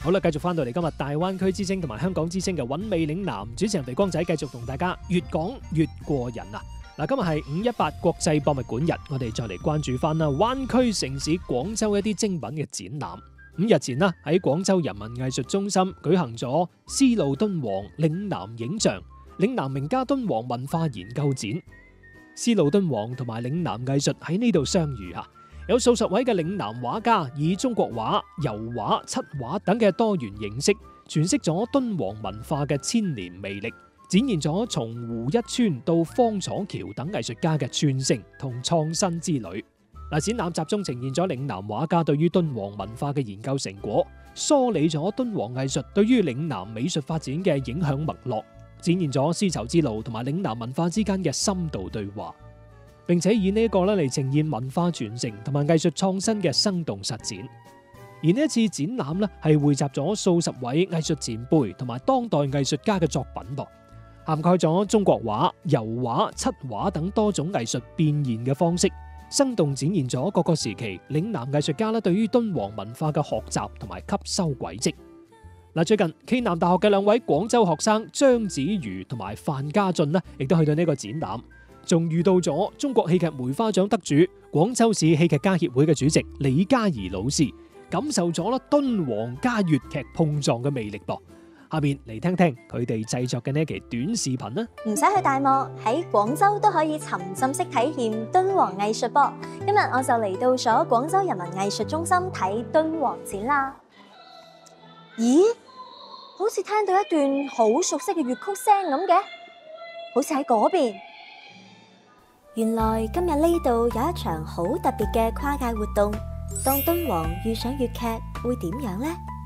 好啦，繼續翻到嚟今日大灣區之聲同埋香港之聲嘅韻味嶺南，主持人肥光仔繼續同大家越講越過癮啊！嗱，今日係518國際博物館日，我哋再嚟關注翻啦灣區城市廣州一啲精品嘅展覽。5日前啦，喺廣州人民藝術中心舉行咗絲路敦煌嶺南影像、嶺南名家敦煌文化研究展。絲路敦煌同埋嶺南藝術喺呢度相遇啊！有數十位嘅嶺南畫家以中國畫、油畫、漆畫等嘅多元形式，詮釋咗敦煌文化嘅千年魅力，展現咗從胡一川到方楚橋等藝術家嘅傳承同創新之旅。展覽集中呈現咗嶺南畫家對於敦煌文化嘅研究成果，梳理咗敦煌藝術對於嶺南美術發展嘅影響脈絡，展現咗絲綢之路同埋嶺南文化之間嘅深度對話，並且以呢一個嚟呈現文化傳承同埋藝術創新嘅生動實踐。而呢一次展覽係匯集咗數十位藝術前輩同埋當代藝術家嘅作品噃，涵蓋咗中國畫、油畫、漆畫等多種藝術變現嘅方式，生動展現咗各個時期嶺南藝術家對於敦煌文化嘅學習同埋吸收軌跡。最近暨南大學嘅兩位廣州學生張子瑜同埋范家俊亦都去到呢個展覽，仲遇到咗中國戲劇梅花獎得主、廣州市戲劇家協會嘅主席李嘉怡老師，感受咗敦煌加粵劇碰撞嘅魅力噃。下面嚟聽聽佢哋製作嘅呢期短視頻啦。 唔使去大漠，喺廣州都可以沉浸式體驗敦煌藝術噃。今日我就嚟到咗廣州人民藝術中心睇敦煌展啦。咦？好似聽到一段好熟悉嘅粵曲聲咁嘅，好似喺嗰邊。原來今日呢度有一場好特別嘅跨界活動。當敦煌遇上粵劇會點樣呢？